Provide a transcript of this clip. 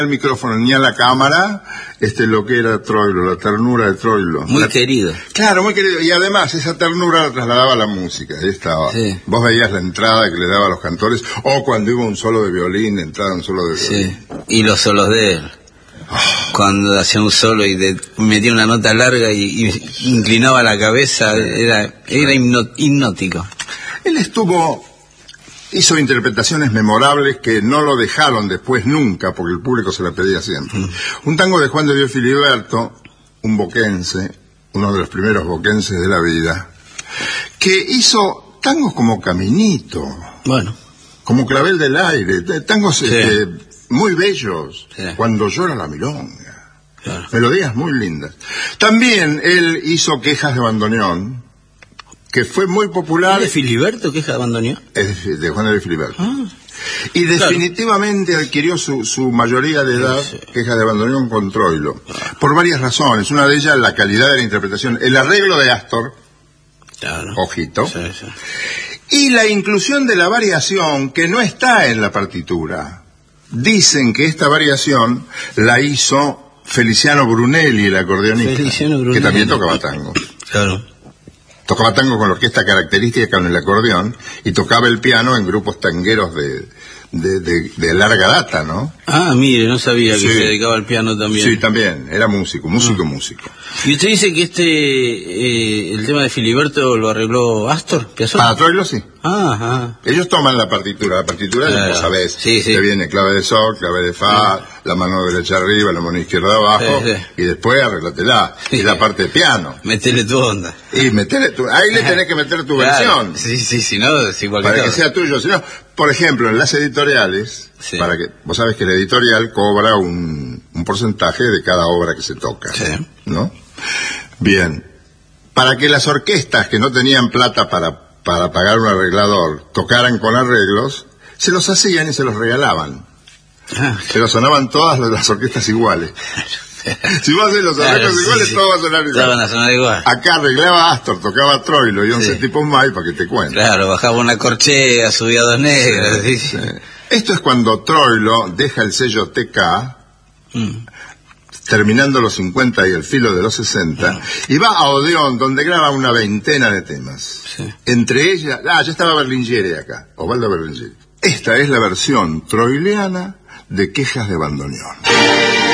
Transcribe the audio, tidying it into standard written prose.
al micrófono ni a la cámara lo que era Troilo, la ternura de Troilo. Muy querido. Claro, muy querido. Y además esa ternura la trasladaba a la música. Ahí estaba. Sí. Vos veías la entrada que le daba a los cantores, o cuando iba un solo de violín, entraba un solo de violín. Sí. Y los solos de él. Cuando hacía un solo y metía una nota larga y inclinaba la cabeza, era hipnótico. Él hizo interpretaciones memorables que no lo dejaron después nunca, porque el público se la pedía siempre. Un tango de Juan de Dios Filiberto, un boquense, uno de los primeros boquenses de la vida, que hizo tangos como Caminito, bueno, como Clavel del Aire, tangos sí. Muy bellos, sí. Cuando llora la milonga, claro. Melodías muy lindas. También él hizo Quejas de bandoneón, que fue muy popular. ¿Es de Filiberto, Quejas de bandoneón? Es de Juan de Filiberto. Ah. Y definitivamente adquirió su mayoría de edad, sí. Quejas de bandoneón con Troilo, por varias razones. Una de ellas, la calidad de la interpretación, el arreglo de Astor, Claro. ojito, Sí, sí. y la inclusión de la variación que no está en la partitura. Dicen que esta variación la hizo Feliciano Brunelli, el acordeonista, Feliciano Brunelli, que también tocaba tango. Claro. Tocaba tango con la orquesta característica con el acordeón y tocaba el piano en grupos tangueros de larga data, ¿no? Ah, mire, no sabía que Sí. se dedicaba al piano también. Sí, también, era músico. Y usted dice que el tema de Filiberto lo arregló Astor Piazzolla. Para Troilo sí. Ajá. Ellos toman la partitura Claro. vos sabés, Sí, sí. que viene clave de sol, clave de fa, la mano derecha arriba, la mano izquierda abajo, Sí, sí. y después arreglatela, Sí. y la parte de piano. Metele tu onda. Y ahí le tenés que meter tu Claro. versión. Sí, si no, es igual Para que que todo. sea tuyo. Si no, por ejemplo, en las editoriales, Sí. vos sabés que la editorial cobra un porcentaje de cada obra que se toca, Sí. ¿no? Bien, para que las orquestas que no tenían plata para pagar un arreglador tocaran con arreglos, se los hacían y se los regalaban. Ah, Pero sonaban todas las orquestas iguales. Si vos haces los arreglos sí, iguales, sí. todo va a sonar igual. Todas van a sonar igual. Acá arreglaba Astor, tocaba Troilo y 11 Sí. tipos más, y para que te cuente. Claro, bajaba una corchea, subía dos negras. Sí. Esto es cuando Troilo deja el sello TK, terminando los 50 y el filo de los 60, y va a Odeón, donde graba una veintena de temas. Sí. Entre ellas, ya estaba Berlinghieri acá, Osvaldo Berlinghieri. Esta es la versión troiliana de Quejas de bandoneón.